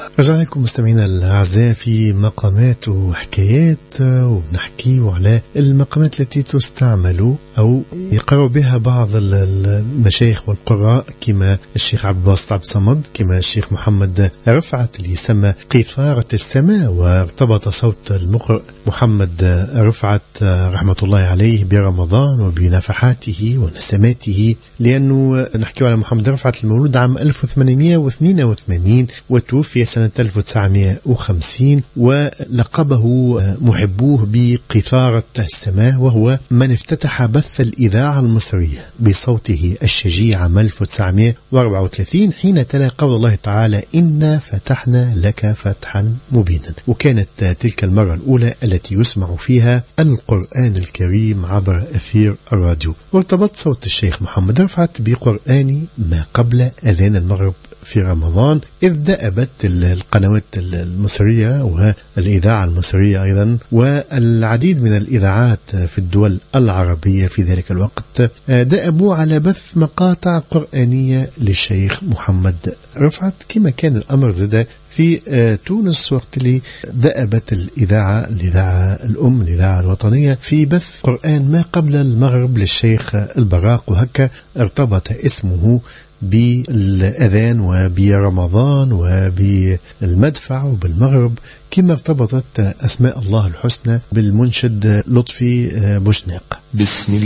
رجعنا لكم مستمعينا الأعزاء في مقامات وحكايات، ونحكي على المقامات التي تستعمل أو يقرأ بها بعض المشايخ والقراء كما الشيخ عبد الباسط عبد الصمد، كما الشيخ محمد رفعت اللي يسمى قيثارة السماء، وارتبط صوت المقرئ محمد رفعت رحمة الله عليه برمضان وبنفحاته ونسماته، لأنه نحكي على محمد رفعت المولود عام 1882 وتوفي سنة 1950، ولقبه محبوه بقيثارة السماء، وهو من افتتح بث الإذاعة المصرية بصوته الشجيع عام 1934 حين تلا قول الله تعالى: إنا فتحنا لك فتحا مبينا. وكانت تلك المرة الأولى التي يسمع فيها القرآن الكريم عبر أثير الراديو. وارتبط صوت الشيخ محمد رفعت بقرآن ما قبل أذان المغرب في رمضان، إذ دأبت القنوات المصرية والإذاعة المصرية أيضا والعديد من الإذاعات في الدول العربية في ذلك الوقت دأبوا على بث مقاطع قرآنية للشيخ محمد رفعت، كما كان الأمر زاد في تونس وقت اللي دأبت الإذاعة الأم الإذاعة الوطنية في بث قرآن ما قبل المغرب للشيخ البراق، وهكا ارتبط اسمه بالأذان وبرمضان وبالمدفع وبالمغرب، كما ارتبطت أسماء الله الحسنى بالمنشد لطفي بوشناق. بسم